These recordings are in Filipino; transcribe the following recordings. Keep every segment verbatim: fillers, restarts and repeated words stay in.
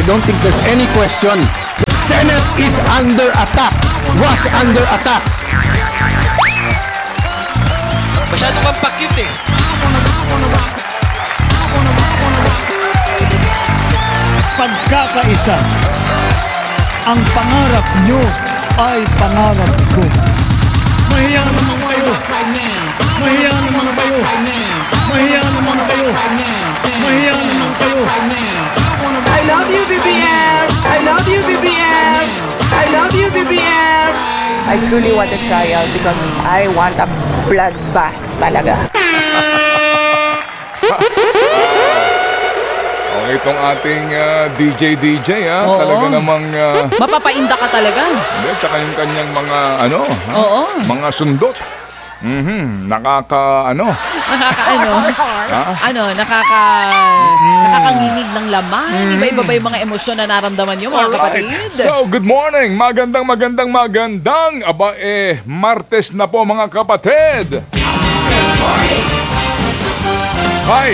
don't think there's any question. The Senate is under attack. Was under attack. Masyado kang pakit eh. Pagkakaisa, ang pangarap nyo ay pangarap ko. Mahiya naman kayo. Mahiya naman kayo. Mahiya naman kayo. Mahiya naman kayo. I love you, B B M. I love you, B B M. I love you, B B M. I truly want a trial because I want a bloodbath talaga. Okay, itong ating uh, D J D J ha, Oo. talaga namang uh, Mapapainda ka talaga. hindi, tsaka yung kanyang mga ano, ha? Oo. mga sundot. Mhm, nakaka ano, Nakakaano? ha? Ano, nakaka... Nakakanginig ng laman. Iba-iba ba yung mga emosyon na naramdaman nyo, mga kapatid? So, good morning. Magandang, magandang, magandang. Aba, eh, Martes na po, mga kapatid. Hi.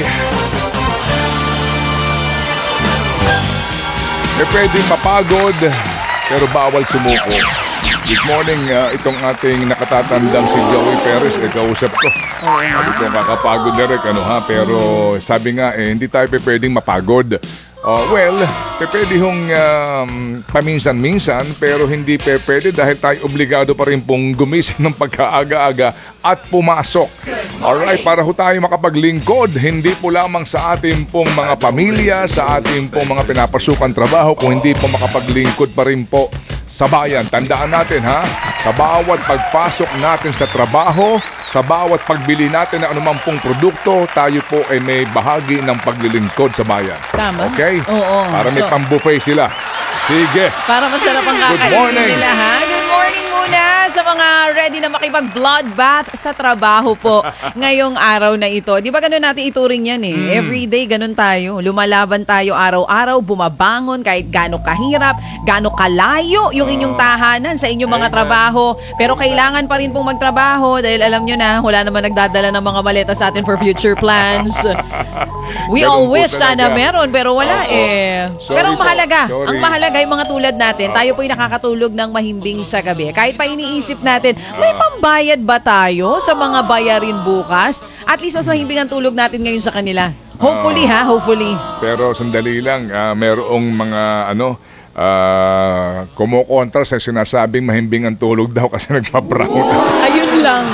Eh, pwedeng mapagod, pero bawal sumuko. This morning, uh, itong ating nakatatandang si Joey Perez, eh, kausap ko. Sabi ko, kakapagod na rin, ano ha, pero sabi nga, eh, hindi tayo pe pwedeng mapagod. Uh, well, pe pwede hong um, paminsan-minsan, pero hindi pe pwede dahil tayo obligado pa rin pong gumising ng pagkaaga-aga at pumasok. Alright, para ho tayo makapaglingkod, hindi po lamang sa ating pong mga pamilya, sa ating pong mga pinapasukan trabaho, kung hindi po makapaglingkod pa rin po sa bayan. Tandaan natin ha, sa bawat pagpasok natin sa trabaho, sa bawat pagbili natin ng anumang pong produkto, tayo po ay may bahagi ng paglilingkod sa bayan. Tama. Okay? Oo. Para may So- pambuffet sila. Sige. Para masarap ang Good kakainin morning. nila, ha? Good morning muna sa mga ready na makipag-bloodbath sa trabaho po ngayong araw na ito. Di ba ganun natin ituring yan eh? Every day ganun tayo. Lumalaban tayo araw-araw, bumabangon kahit gaano kahirap, gaano kalayo yung inyong tahanan sa inyong mga trabaho. Pero kailangan pa rin pong magtrabaho dahil alam nyo na, wala naman nagdadala ng mga maleta sa atin for future plans. We Ganun all po wish sana talaga. meron pero wala Oo. eh. Sorry Pero ang po. mahalaga, Sorry. ang mahalaga yung mga tulad natin, tayo po'y nakakatulog ng mahimbing sa gabi. Kahit pa iniisip natin, may pambayad ba tayo sa mga bayarin bukas? At least mas mahimbing ang tulog natin ngayon sa kanila. Hopefully ha, hopefully. Pero sandali lang, ah, merong mga ano, ah, kumukontra sa sinasabing mahimbing ang tulog daw kasi nagpa-brown. Ayun lang.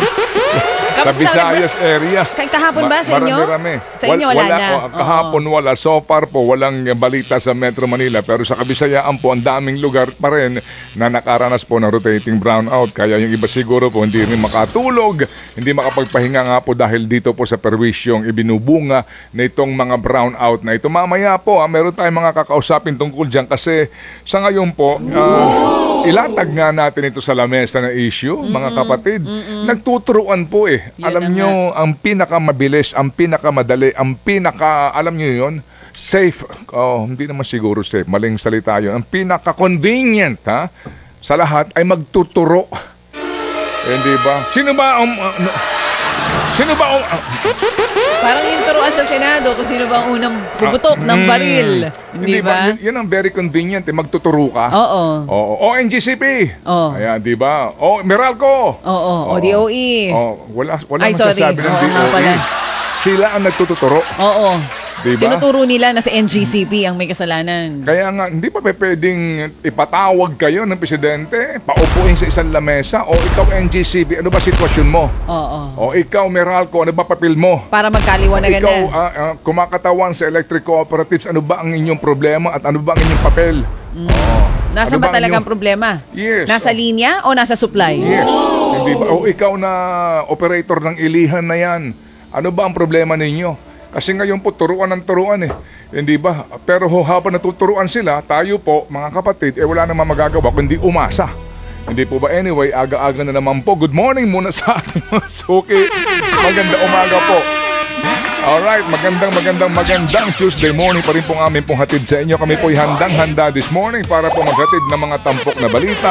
Sa Kamusta? Visayas area. Kay kahapon ba sa inyo? Marami-rami. Sa inyo wala na? oh, kahapon wala. So far po, walang balita sa Metro Manila. Pero sa Kabisayaan po, ang daming lugar pa rin na nakaranas po ng rotating brownout. Kaya yung iba siguro po hindi rin makatulog, hindi makapagpahinga nga po dahil dito po sa perwisyong ibinubunga na itong mga brownout na ito. Mamaya po, ah, meron tayong mga kakausapin tungkol dyan kasi sa ngayon po, ah, ilatag nga natin ito sa lamesa na issue, mga kapatid. Nagtuturuan po eh. Yan Alam na nyo, ang pinakamabilis, ang pinakamadali, ang pinaka, alam nyo yun, safe. Oh, hindi naman siguro safe. Maling salita yun. Ang pinaka-convenient, ha? Sa lahat ay magtuturo. Eh, hindi ba? Sino ba ang... uh, no- sino ba ang... uh, Parang yung turuan sa Senado kung sino ba ang unang bubutok ng mm, baril. Hindi ba? Yun, yun ang very convenient. Eh. Magtuturo ka. Oo. Oo. O N G C P. Oo. Ayan, di ba? O Meralco. Oo. O D O E. Oh, wala wala Ay, sorry. masasabi ng Oo nga D O E. pala. Sila ang nagtuturo, Oo. 'di ba? Tinuturo nila na sa N G C P ang may kasalanan. Kaya nga hindi pa pwedeng ipatawag kayo ng presidente, paupuin sa isang lamesa o ikaw N G C P, ano ba sitwasyon mo? Oo. O ikaw Meralco, ano ba papel mo? Para magkaliwanagan Ikaw na. ah, ah, kumakatawan sa electric cooperatives, ano ba ang inyong problema at ano ba ang inyong papel? Oo. Nasa Ano ba ba ang talagang inyong- problema? Yes. Nasa linya o nasa supply? Yes. Hindi ba? O ikaw na operator ng ilihan na yan, ano ba ang problema ninyo? Kasi ngayon po, turuan ng turuan eh. Hindi ba? Pero ho, habang natuturuan sila, tayo po, mga kapatid, eh wala namang magagawa kundi umasa. Hindi po ba? Anyway, aga-aga na naman po. Good morning muna sa ating mga suki. Maganda umaga po. Alright, magandang magandang magandang Tuesday morning pa rin pong amin pong hatid sa inyo. Kami po'y handang-handa this morning para po maghatid ng mga tampok na balita,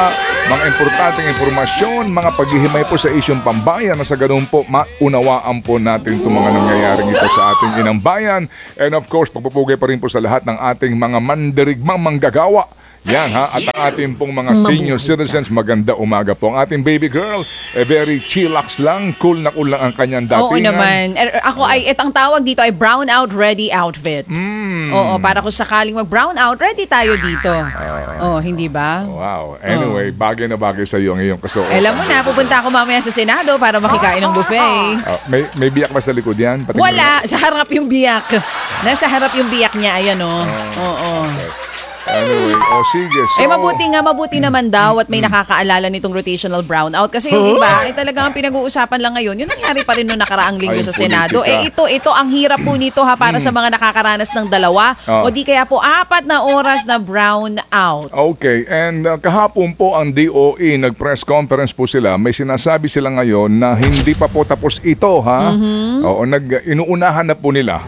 mga importanteng impormasyon, mga paghihimay po sa isyong pambayan na sa ganun po maunawaan po natin itong mga nangyayaring ito sa ating inang bayan. And of course, pagpupugay pa rin po sa lahat ng ating mga mandirigmang manggagawa. Yan ha, at ang ating pong mga senior citizens, maganda umaga po. Ang ating baby girl, eh, very chillax lang, cool na cool lang ang kanyang datingan. Oo naman. Er, Ako ay, itang tawag dito ay brown out ready outfit. Mm. Oo, para kung sakaling mag-brown out, ready tayo dito. Oh, hindi ba? Wow. Anyway, bagay na bagay sa iyo ang iyong kasuot. Alam mo na, pupunta ako mamaya sa Senado para makikain ng buffet. Ah, may, may biyak ba sa likod yan? Patingin Wala, sa harap yung biyak. Nasa harap yung biyak niya, ayan o. Oo. Anyway, oh sige. So, Eh mabuti nga, mabuti naman daw at may nakakaalala nitong rotational brownout. Kasi yung iba, eh talagang pinag-uusapan lang ngayon. Yung nangyari pa rin noong nakaraang linggo Ay, sa Senado. politika. Eh ito, ito ang hirap po nito ha para sa mga nakakaranas ng dalawa. Oh. O di kaya po apat na oras na brownout. Okay, and uh, kahapon po ang D O E, nag-press conference po sila. May sinasabi sila ngayon na hindi pa po tapos ito, ha? Oo, nag, inuunahan na po nila.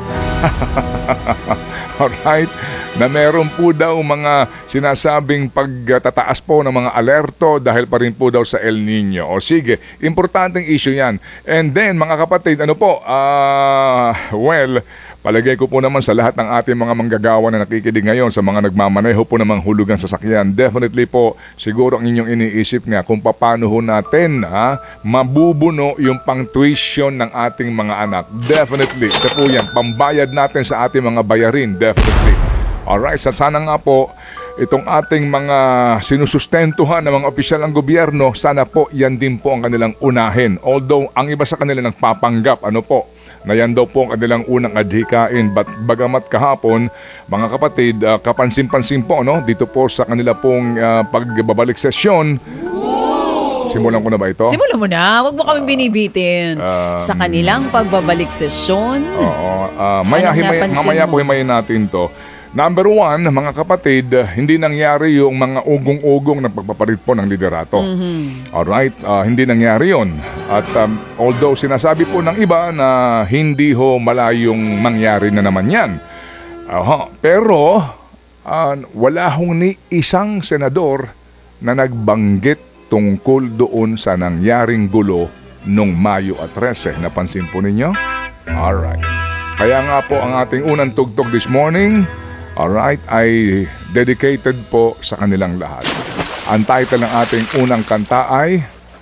Alright? Na meron po daw mga sinasabing pagtataas po ng mga alerto dahil pa rin po daw sa El Nino. O sige, importanteng issue yan. And then, mga kapatid, ano po, ah, well, palagay ko po naman sa lahat ng ating mga manggagawa na nakikinig ngayon, sa mga nagmamaneho po namang hulugan sasakyan, definitely po, siguro ang inyong iniisip nga kung paano ho natin ha, mabubuno yung pang-tuition ng ating mga anak. Definitely, isa po yan, pambayad natin sa ating mga bayarin, definitely. Alright, sa sana nga po, itong ating mga sinusustentuhan ng mga opisyal ng gobyerno, sana po yan din po ang kanilang unahin. Although, ang iba sa kanila nagpapanggap, ano po, na yan daw po ang kanilang unang adhikain. But bagamat kahapon, mga kapatid, uh, kapansin-pansin po, no, dito po sa kanila pong uh, pagbabalik sesyon. Simulan ko na ba ito? Simulan mo na, wag mo kaming binibitin. Um, sa kanilang pagbabalik sesyon. Oo, uh, maya, Anong himay, napansin mamaya mo? po himayin natin to. Number one, mga kapatid, hindi nangyari yung mga ugong-ugong na pagpapalit po ng liderato. Mm-hmm. Alright, uh, hindi nangyari yon. At um, although sinasabi po ng iba na hindi ho malayong mangyari na naman yan. Aha, pero uh, wala hong ni isang senador na nagbanggit tungkol doon sa nangyaring gulo nung Mayo at trese. Napansin po ninyo? Alright. Kaya nga po ang ating unang tugtog this morning, alright, ay dedicated po sa kanilang lahat. Ang title ng ating unang kanta ay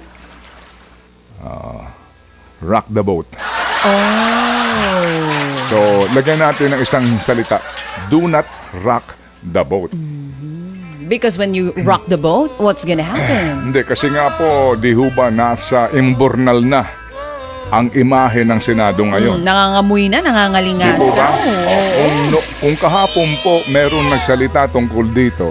uh, Rock the Boat. Oh. So, lagyan natin ng isang salita. Do not rock the boat. Because when you rock the boat, what's gonna happen? Hindi, kasi nga po, di ho ba nasa imbornal na ang imahe ng Senado ngayon. Mm, nangangamoy na, Di po nangangalingasa. ba? Oh, kung, no- kung kahapon po meron nagsalita tungkol dito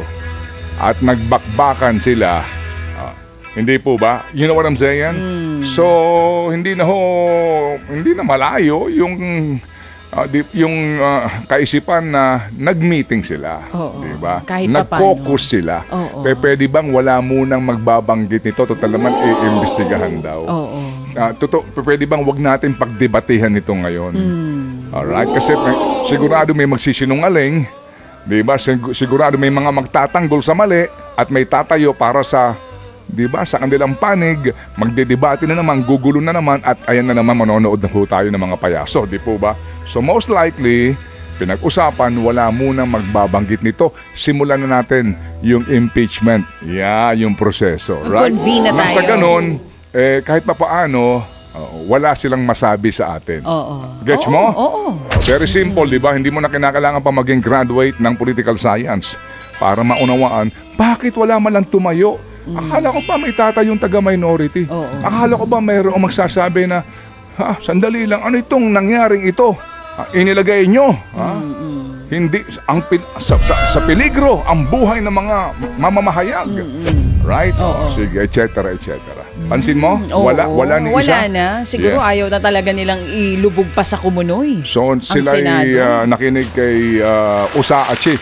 at nagbakbakan sila, ah, hindi po ba? You know what I'm saying? So, hindi na ho, hindi na malayo yung ah, di- yung ah, kaisipan na nag-meeting sila. Oo. Di ba? Kahit Nag-focus sila. Oo. Pe, pwede bang wala munang magbabanggit nito? Total naman, i-imbestigahan daw. Oo. Uh, totoo, pwede bang wag natin pagdebatehan ito ngayon? Hmm. Alright? Kasi may, sigurado may magsisinungaling, di ba? Sig- sigurado may mga magtatanggol sa mali at may tatayo para sa, di ba, sa kanilang panig, magdedebate na naman, gugulo na naman at ayan na naman manonood na po tayo ng mga payaso, di po ba? So most likely, pinag-usapan, wala munang magbabanggit nito. Simulan na natin yung impeachment. Yeah, yung proseso. Right? Convene na Nang sa tayo. ganun, eh, kahit pa paano, uh, wala silang masabi sa atin. Oo. Gets Oo, mo? Oo. Very simple, di ba? Hindi mo na kinakailangan pa maging graduate ng political science para maunawaan bakit wala man lang tumayo. Akala ko pa may tatayong taga-minority. Oo. Akala ko ba mayroong magsasabi na, ha, sandali lang, ano itong nangyaring ito? Ah, inilagay nyo. Ha? Hindi, ang pil- sa, sa, sa peligro, ang buhay ng mga mamamahayag. Right? Oo. Sige, et cetera, et cetera. Pansin mo? Oo, Wala, wala ni wala isa. na. Siguro Yeah. ayaw na talaga nilang ilubog pa sa kumunoy. So, sila Senado. ay nakinig kay uh, Usa Chief.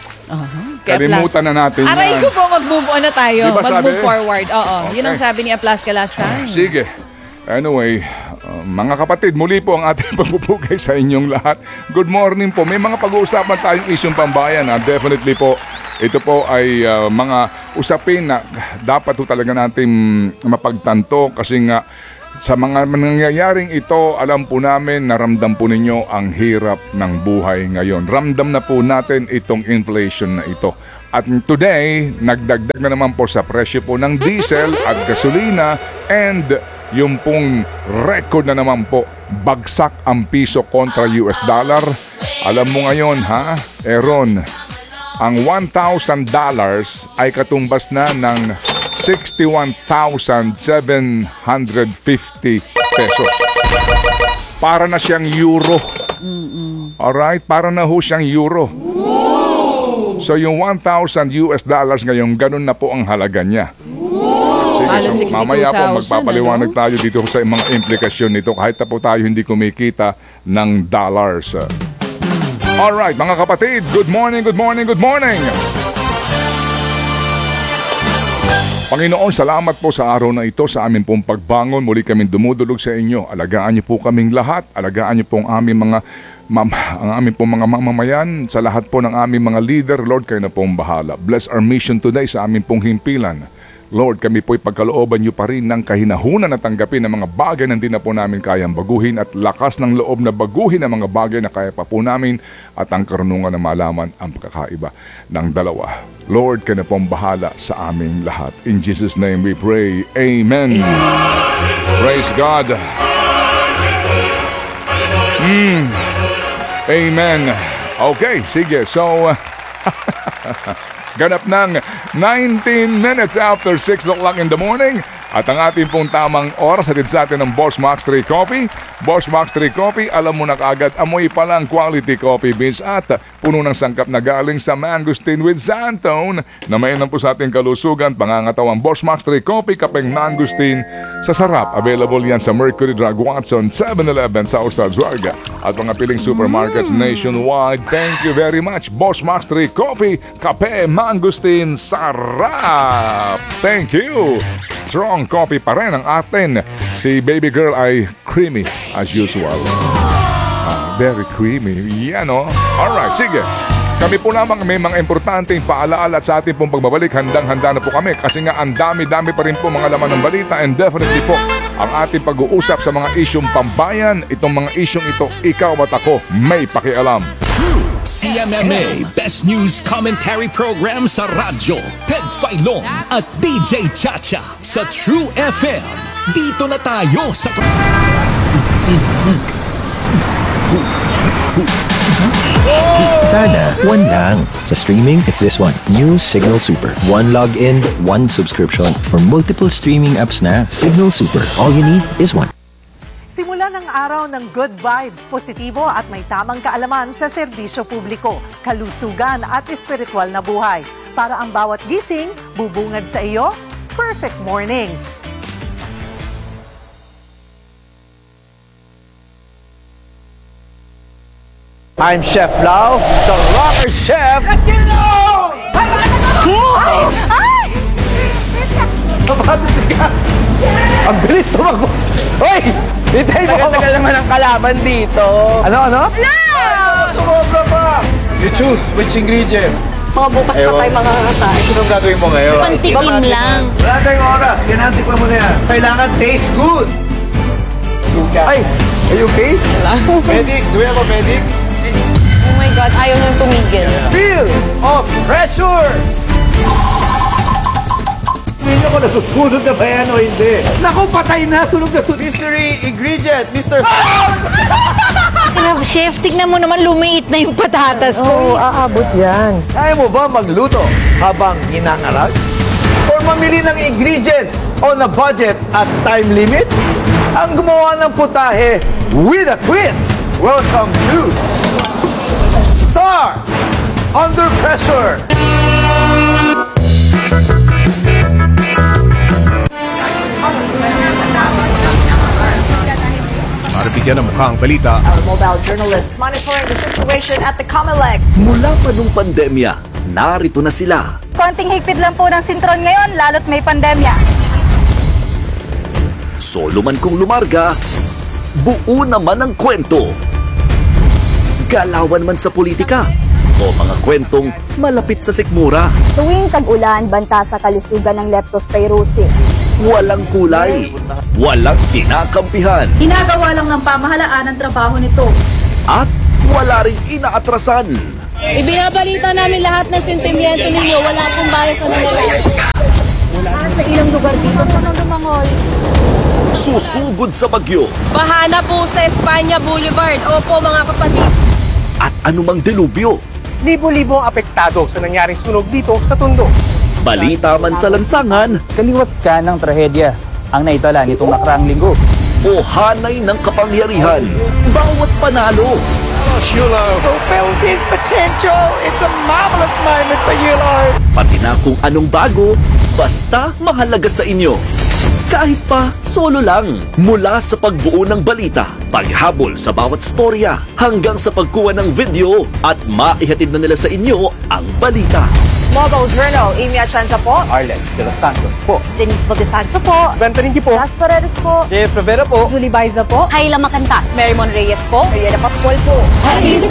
Aha. Kaya Kalimutan Aplas- na natin Aray yan. ko po, mag-move on na tayo. Di ba Mag-move sabi? forward. Oo. Yun ang Okay. sabi ni Aplas ka last time. Sige. Anyway, uh, mga kapatid, muli po ang ating pagpupugay sa inyong lahat. Good morning po. May mga pag-uusapan tayong isyong pambayan. Ha? Definitely po, ito po ay uh, mga usapin na dapat po talaga natin mapagtanto kasi nga sa mga nangyayaring ito, alam po namin, naramdam po ninyo ang hirap ng buhay ngayon. Ramdam na po natin itong inflation na ito. At today, nagdagdag na naman po sa presyo po ng diesel at gasolina and yung pong record na naman po, bagsak ang piso kontra U S dollar. Alam mo ngayon ha, Aaron, ang one thousand dollars ay katumbas na ng sixty-one thousand seven hundred fifty pesos. Para na siyang euro. Alright? Para na ho siyang euro. So yung one thousand U S dollars ngayon, ganun na po ang halaga niya. Halos Sige, so mamaya po magpapaliwanag ano? tayo dito sa mga implikasyon nito kahit na po tayo hindi kumikita ng dollars. Alright, mga kapatid, good morning, good morning, good morning! Panginoon, salamat po sa araw na ito, sa amin pong pagbangon. Muli kaming dumudulog sa inyo. Alagaan niyo po kaming lahat. Alagaan niyo po ang aming mga, mam, ang aming pong mga mamamayan. Sa lahat po ng aming mga leader, Lord, kayo na pong bahala. Bless our mission today sa aming pong himpilan. Lord, kami po'y pagkalooban niyo pa rin ng kahinahunan na tanggapin ng mga bagay na hindi na po namin kayang baguhin at lakas ng loob na baguhin ang mga bagay na kaya pa po namin at ang karunungan na malaman ang pagkakaiba ng dalawa. Lord, kayo na pong bahala sa aming lahat. In Jesus' name we pray. Amen. Praise God. Mm. Amen. Okay, sige. So, ganap ng nineteen minutes after six o'clock in the morning. At ang ating pong tamang oras atid sa atin ng Boss Max three Coffee. Boss Max three Coffee, alam mo na kaagad, amoy pa lang quality coffee beans at puno ng sangkap na galing sa Mangosteen with Xantone na may po sa ating kalusugan, pangangatawang Boss Max three Coffee, kapeng Mangosteen sa sarap. Available yan sa Mercury Drug Watson, seven eleven sa Osazuarga at mga piling supermarkets nationwide. Thank you very much, Boss Max three Coffee, kape Mangosteen, sarap! Thank you! Strong coffee pa rin ang atin. Si baby girl ay creamy as usual. Ah, very creamy. Yan o. Alright, sige. Kami po lamang may mga importanteng paalaala sa ating pong pagbabalik. Handang-handa na po kami kasi nga ang dami-dami pa rin po mga laman ng balita and definitely po ang ating pag-uusap sa mga isyong pambayan. Itong mga isyong ito, ikaw at ako may pakialam. C M M A Best News Commentary Program sa radyo. Ted Filon at D J Chacha sa True F M. Dito na tayo sa... Sana, one lang. Sa streaming, it's this one. New Signal Super. One login, one subscription. For multiple streaming apps na, Signal Super. All you need is one. Simula ng araw ng good vibes, positibo at may tamang kaalaman sa serbisyo publiko, kalusugan at espiritual na buhay. Para ang bawat gising, bubungad sa iyo, perfect mornings. I'm Chef Lau, the rocker chef. Let's get it on! Ay! Ay! Kapatos ka! Ang bilis tumakbo! Hoy! Hintay mo ako! Tagal naman ang kalaban dito. Ano, ano? No! Sumobra pa! You choose which ingredient. Mga bukas pa tayo mga kakatayin. Anong gagawin mo ngayon? Pantikim lang. Wala tayong oras. Kailangan tikman mo na yan. Kailangan taste good. Ay! Are you okay? Medic? Do we have a medic? Oh my God, ayaw nang tumigil. Feel of pressure! Hindi ako nasusunod na ba yan o hindi? Naku, patay na! Sunog na sunog! Mystery ingredient, Mister Chef, tignan mo naman lumiit na yung patatas ko. Oo, aabot yan. Kaya mo ba magluto habang inangarag? Or mamili ng ingredients on a budget at time limit? Ang gumawa ng putahe with a twist! Welcome to Star Under Pressure! Para bigyan ng mukha ang balita, Our mobile journalists monitoring the situation at the Comelec. Mula pa nung pandemya, narito na sila. Konting higpit lang po ng sintron ngayon, lalo't may pandemya. Solo man kung lumarga, buo naman ang kwento. Galawan man sa politika, o mga kwentong malapit sa sikmura. Tuwing tag-ulan, banta sa kalusugan ng leptospirosis. Walang kulay, walang kinakampihan, Ginagawa lang ng pamahalaan ang trabaho nito. at wala ring inaatrasan. Ibinabalita namin lahat ng sentimiento ninyo. Wala akong bias sa nila. Sa ilang lugar dito sa Mangamangoy. Susugod sa bagyo Bahana po sa Espanya Boulevard. Opo mga kapatid. at anumang delubyo. Libo-libo ang apektado sa nangyaring sunog dito sa Tondo. Balita man sa lansangan Kaliwat ka ng trahedya ang naitala nitong nakaraang linggo. o hanay ng kapangyarihan. Bawat panalo, Fulfills his potential. It's a marvelous moment for Yulo. pati na kung anong bago, basta mahalaga sa inyo. Kahit pa solo lang. Mula sa pagbuo ng balita, paghabol sa bawat storya, hanggang sa pagkuha ng video at maihatid na nila sa inyo ang balita. Mobile Journal, Amy Atienza po. Arles de los Santos po. Denise Bodesancho po. Bentoniki po. Las Paredes po. Jeff Rivera po. Julie Baiza po. Kayla Macantas. Mary Mon Reyes po. Mariela Pascual po.